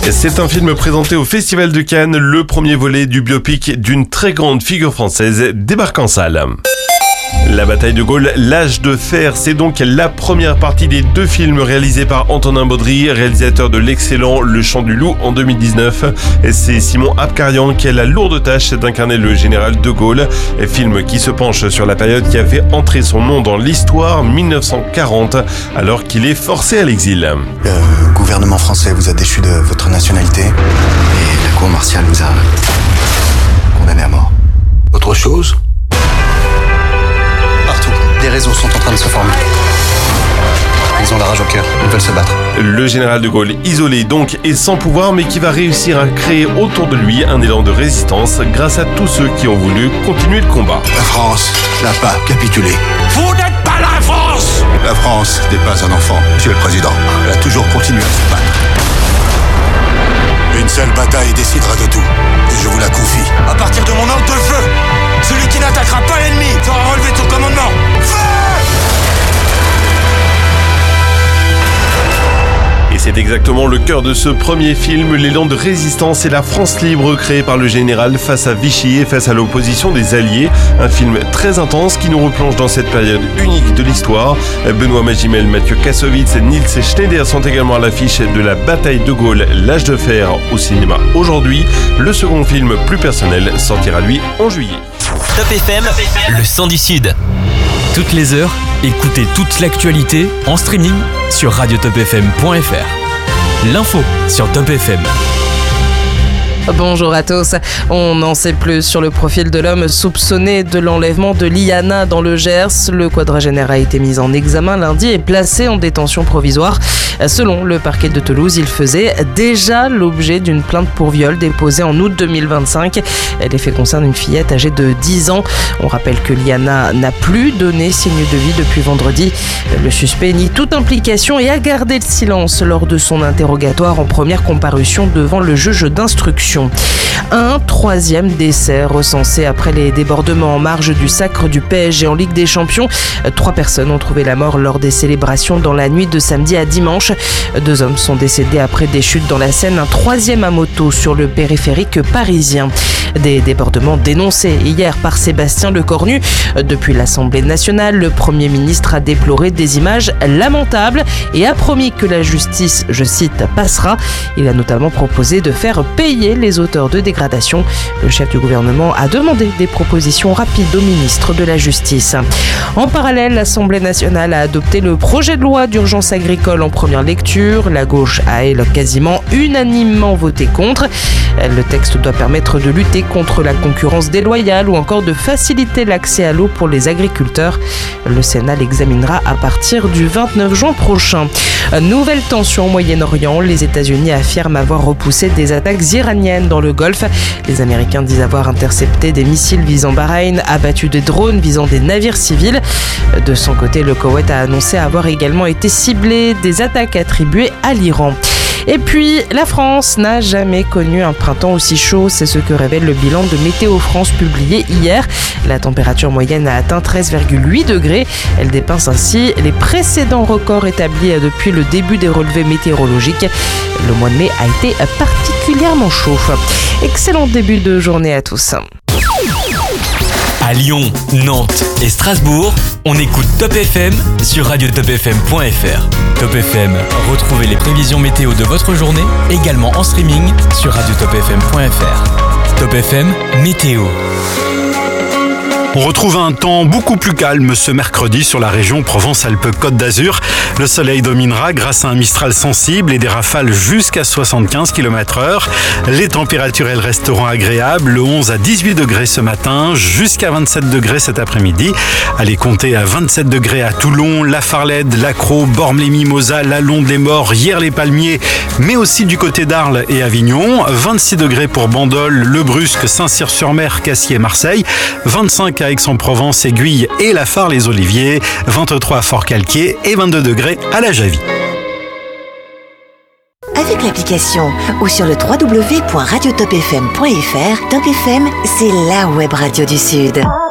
C'est un film présenté au Festival de Cannes, le premier volet du biopic d'une très grande figure française débarque en salle. La bataille de Gaulle, l'âge de fer, c'est donc la première partie des deux films réalisés par Antonin Baudry, réalisateur de l'excellent Le Chant du Loup en 2019. C'est Simon Abkarian qui a la lourde tâche d'incarner le général de Gaulle, film qui se penche sur la période qui a fait entrer son nom dans l'histoire, 1940, alors qu'il est forcé à l'exil. Le gouvernement français vous a déchu de votre nationalité et la cour martiale vous a condamné à mort. Autre chose ? Partout, des réseaux sont en train de se former. Ils ont la rage au cœur, ils veulent se battre. Le général de Gaulle, isolé donc et sans pouvoir, mais qui va réussir à créer autour de lui un élan de résistance grâce à tous ceux qui ont voulu continuer le combat. La France n'a pas capitulé. Vous n'êtes pas la France! La France n'est pas un enfant, Monsieur le Président. Elle a toujours continué à se battre. Une seule bataille décidera de tout, et je vous la confie. À partir de mon ordre de feu, celui qui n'attaquera pas l'ennemi fera relever son commandement. Feu! Et c'est exactement le cœur de ce premier film, l'élan de résistance et la France libre créée par le général face à Vichy et face à l'opposition des Alliés. Un film très intense qui nous replonge dans cette période unique de l'histoire. Benoît Magimel, Mathieu Kassovitz et Nils Schneider sont également à l'affiche de la bataille de Gaulle, l'âge de fer au cinéma aujourd'hui. Le second film plus personnel sortira lui en juillet. Top FM, le son du Sud. Toutes les heures, écoutez toute l'actualité en streaming sur radiotopfm.fr. L'info sur Top FM. Bonjour à tous. On n'en sait plus sur le profil de l'homme soupçonné de l'enlèvement de Liana dans le Gers. Le quadragénaire a été mis en examen lundi et placé en détention provisoire. Selon le parquet de Toulouse, il faisait déjà l'objet d'une plainte pour viol déposée en août 2025. Les faits concernent une fillette âgée de 10 ans. On rappelle que Liana n'a plus donné signe de vie depuis vendredi. Le suspect nie toute implication et a gardé le silence lors de son interrogatoire en première comparution devant le juge d'instruction. Un troisième décès recensé après les débordements en marge du sacre du PSG en Ligue des Champions. 3 personnes ont trouvé la mort lors des célébrations dans la nuit de samedi à dimanche. 2 hommes sont décédés après des chutes dans la Seine. Un troisième à moto sur le périphérique parisien. Des débordements dénoncés hier par Sébastien Lecornu. Depuis l'Assemblée nationale, le Premier ministre a déploré des images lamentables et a promis que la justice, je cite, passera. Il a notamment proposé de faire payer les auteurs de dégradation. Le chef du gouvernement a demandé des propositions rapides au ministre de la Justice. En parallèle, l'Assemblée nationale a adopté le projet de loi d'urgence agricole en première lecture. La gauche a, elle, quasiment unanimement voté contre. Le texte doit permettre de lutter contre la concurrence déloyale ou encore de faciliter l'accès à l'eau pour les agriculteurs. Le Sénat l'examinera à partir du 29 juin prochain. Nouvelle tension au Moyen-Orient. Les États-Unis affirment avoir repoussé des attaques iraniennes dans le Golfe. Les Américains disent avoir intercepté des missiles visant Bahreïn, abattu des drones visant des navires civils. De son côté, le Koweït a annoncé avoir également été ciblé des attaques attribuées à l'Iran. Et puis, la France n'a jamais connu un printemps aussi chaud. C'est ce que révèle le bilan de Météo France publié hier. La température moyenne a atteint 13,8 degrés. Elle dépasse ainsi les précédents records établis depuis le début des relevés météorologiques. Le mois de mai a été particulièrement chaud. Excellent début de journée à tous. À Lyon, Nantes et Strasbourg, on écoute Top FM sur radiotopfm.fr. Top FM, retrouvez les prévisions météo de votre journée également en streaming sur radiotopfm.fr. Top FM, météo. On retrouve un temps beaucoup plus calme ce mercredi sur la région Provence-Alpes-Côte d'Azur. Le soleil dominera grâce à un mistral sensible et des rafales jusqu'à 75 km/h. Les températures, elles resteront agréables. Le 11 à 18 degrés ce matin, jusqu'à 27 degrés cet après-midi. Allez compter à 27 degrés à Toulon, La Farlède, Lacros, Bormes-les-Mimosas, La Londe-les-Morts, Hyères-les-Palmiers, mais aussi du côté d'Arles et Avignon. 26 degrés pour Bandol, Le Brusque, Saint-Cyr-sur-Mer, Cassier, Marseille. 25 à Aix-en-Provence, Aiguille et La Fare-les-Oliviers, 23 à Fort-Calquier et 22 degrés à la Javie. Avec l'application ou sur le www.radiotopfm.fr, Top FM, c'est la web radio du Sud.